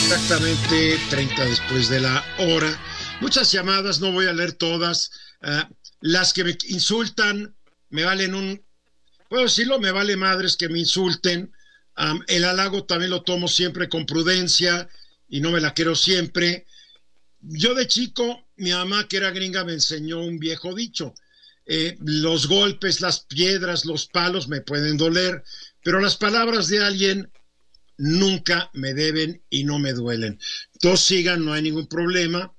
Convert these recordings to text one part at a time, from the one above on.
Exactamente 30 después de la hora. Muchas llamadas, no voy a leer todas. Las que me insultan me valen puedo decirlo, me vale madres que me insulten. El halago también lo tomo siempre con prudencia y no me la quiero siempre. Yo de chico, mi mamá que era gringa me enseñó un viejo dicho. Los golpes, las piedras, los palos me pueden doler, pero las palabras de alguien nunca me deben y no me duelen. Todos sigan, no hay ningún problema.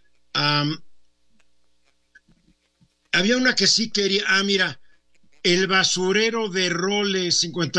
Había una que sí quería. Mira, el basurero de Role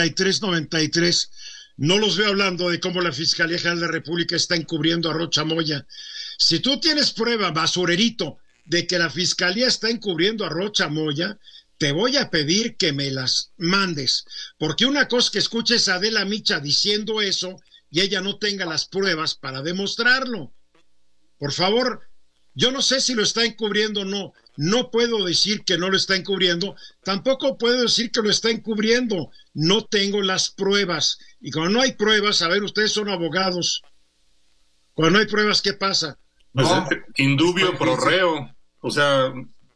5393. No los veo hablando de cómo la Fiscalía General de la República está encubriendo a Rocha Moya. Si tú tienes prueba, basurerito, de que la Fiscalía está encubriendo a Rocha Moya, te voy a pedir que me las mandes, porque una cosa es que escuches a Adela Micha diciendo eso y ella no tenga las pruebas para demostrarlo. Por favor, yo no sé si lo está encubriendo o no. No puedo decir que no lo está encubriendo, tampoco puedo decir que lo está encubriendo. No tengo las pruebas. Y cuando no hay pruebas, a ver, ustedes son abogados. Cuando no hay pruebas, ¿qué pasa? Pues No, indubio pro reo. O sea,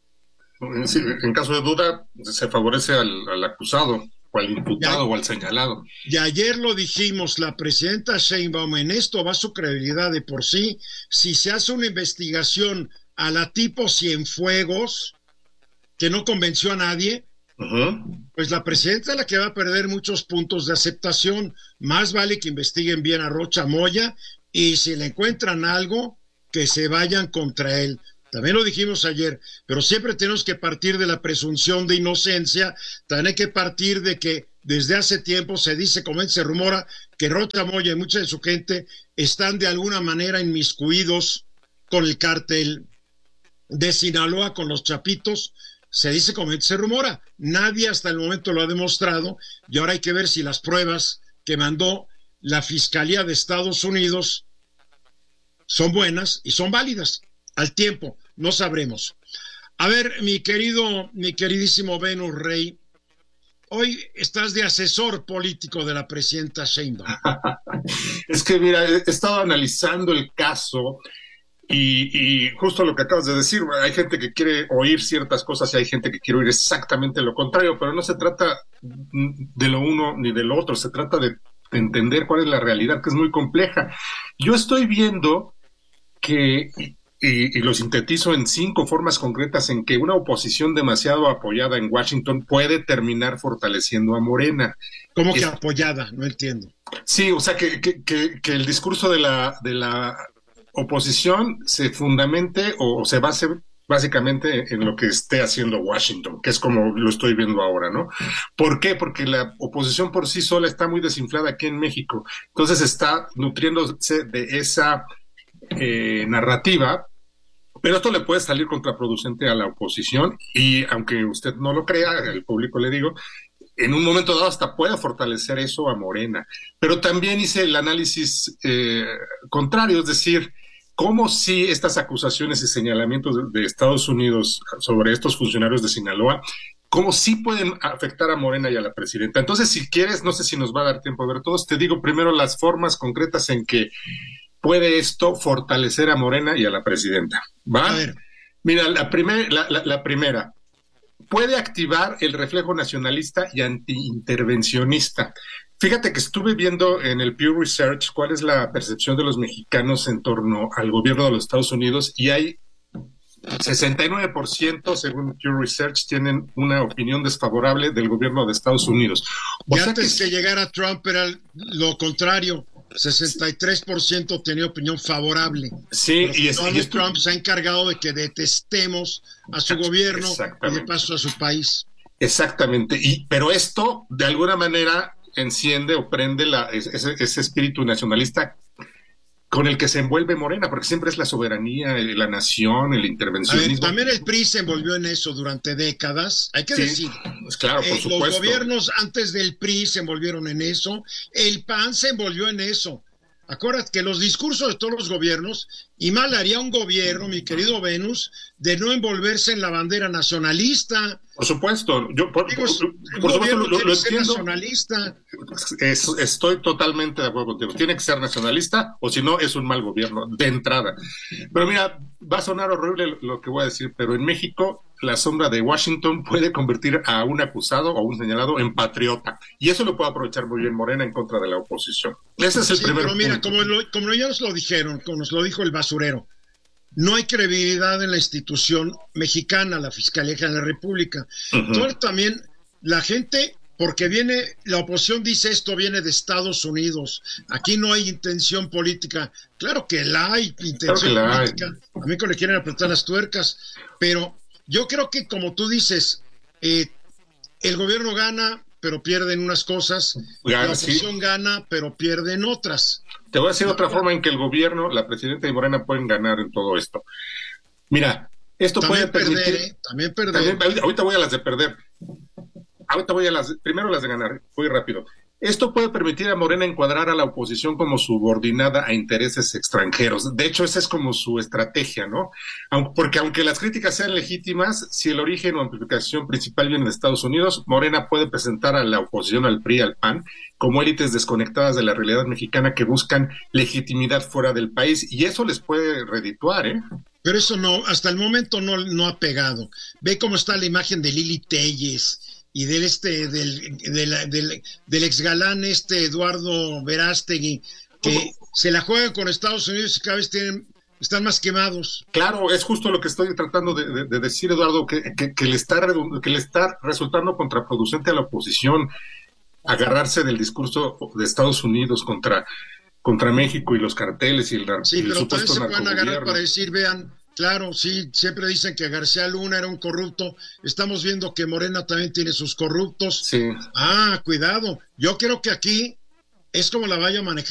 en caso de duda, se favorece al acusado, o al imputado, o al señalado. Y ayer lo dijimos, la presidenta Sheinbaum, en esto va su credibilidad de por sí. Si se hace una investigación a la tipo Cienfuegos, que no convenció a nadie, pues la presidenta es la que va a perder muchos puntos de aceptación. Más vale que investiguen bien a Rocha Moya y si le encuentran algo, que se vayan contra él. También lo dijimos ayer, pero siempre tenemos que partir de la presunción de inocencia. También hay que partir de que desde hace tiempo se dice, como se rumora, que Rocha Moya y mucha de su gente están de alguna manera inmiscuidos con el cártel de Sinaloa, con los Chapitos. Se dice, como se rumora. Nadie hasta el momento lo ha demostrado y ahora hay que ver si las pruebas que mandó la Fiscalía de Estados Unidos son buenas y son válidas. Al tiempo, no sabremos. A ver, mi queridísimo Venus Rey, hoy estás de asesor político de la presidenta Sheinbaum. Es que mira, he estado analizando el caso y justo lo que acabas de decir, hay gente que quiere oír ciertas cosas y hay gente que quiere oír exactamente lo contrario, pero no se trata de lo uno ni de lo otro, se trata de entender cuál es la realidad, que es muy compleja. Yo estoy viendo que, y lo sintetizo en 5 formas concretas en que una oposición demasiado apoyada en Washington puede terminar fortaleciendo a Morena. ¿Cómo que apoyada? No entiendo. Sí, o sea, que el discurso de la oposición se fundamente o se base básicamente en lo que esté haciendo Washington, que es como lo estoy viendo ahora, ¿no? ¿Por qué? Porque la oposición por sí sola está muy desinflada aquí en México, entonces está nutriéndose de esa narrativa, pero esto le puede salir contraproducente a la oposición y aunque usted no lo crea, el público le digo, en un momento dado hasta puede fortalecer eso a Morena. Pero también hice el análisis contrario, es decir, cómo si estas acusaciones y señalamientos de Estados Unidos sobre estos funcionarios de Sinaloa, cómo sí pueden afectar a Morena y a la presidenta. Entonces, si quieres, no sé si nos va a dar tiempo a ver todos, te digo primero las formas concretas en que puede esto fortalecer a Morena y a la presidenta. ¿Va? A ver. Mira, la primera, puede activar el reflejo nacionalista y antiintervencionista. Fíjate que estuve viendo en el Pew Research cuál es la percepción de los mexicanos en torno al gobierno de los Estados Unidos y hay 69% según Pew Research tienen una opinión desfavorable del gobierno de Estados Unidos. Y antes que llegara Trump era lo contrario. 63% tenía opinión favorable. Sí, Donald Trump se ha encargado de que detestemos a su gobierno y de paso a su país. Exactamente, pero esto de alguna manera enciende o prende ese espíritu nacionalista con el que se envuelve Morena, porque siempre es la soberanía, la nación, el intervencionismo. También el PRI se envolvió en eso durante décadas, hay que decir. Pues claro, por supuesto. Los gobiernos antes del PRI se envolvieron en eso, el PAN se envolvió en eso. Acuérdate que los discursos de todos los gobiernos, y mal haría un gobierno, mi querido Venus, de no envolverse en la bandera nacionalista. Por supuesto, Digo, un por supuesto gobierno tiene lo que ser entiendo. nacionalista. Estoy totalmente de acuerdo contigo. Tiene que ser nacionalista o si no es un mal gobierno de entrada. Pero mira, va a sonar horrible lo que voy a decir, pero en México la sombra de Washington puede convertir a un acusado o un señalado en patriota. Y eso lo puede aprovechar muy bien Morena en contra de la oposición. Ese es el Sí, primer pero mira, punto. como ya nos lo dijeron, como nos lo dijo el basurero, no hay credibilidad en la institución mexicana, la Fiscalía General de la República. Entonces también la gente, porque viene, la oposición dice esto viene de Estados Unidos, aquí no hay intención política. Claro que la hay Claro que intención la hay. política, a mí que le quieren apretar las tuercas, pero yo creo que como tú dices, el gobierno gana, pero pierde en unas cosas, la Sí. oposición gana, pero pierde en otras. Te voy a decir otra forma en que el gobierno, la presidenta y Morena pueden ganar en todo esto. Mira, esto También puede permitir... perder, también perder. Ahorita voy a las de perder. Ahorita voy a primero las de ganar, voy rápido. Esto puede permitir a Morena encuadrar a la oposición como subordinada a intereses extranjeros. De hecho, esa es como su estrategia, ¿no? Porque aunque las críticas sean legítimas, si el origen o amplificación principal viene de Estados Unidos, Morena puede presentar a la oposición, al PRI, al PAN, como élites desconectadas de la realidad mexicana que buscan legitimidad fuera del país. Y eso les puede redituar, ¿eh? Pero eso no, hasta el momento no ha pegado. Ve cómo está la imagen de Lili Telles y del ex galán Eduardo Verástegui, que se la juegan con Estados Unidos y cada vez están más quemados. Claro, es justo lo que estoy tratando de decir, Eduardo, que le está resultando contraproducente a la oposición agarrarse del discurso de Estados Unidos contra México y los carteles y Sí, el pero también supuesto se pueden agarrar narcogobierno. para decir, vean, claro, sí, siempre dicen que García Luna era un corrupto. Estamos viendo que Morena también tiene sus corruptos. Sí. Ah, cuidado. Yo creo que aquí es como la vaya a manejar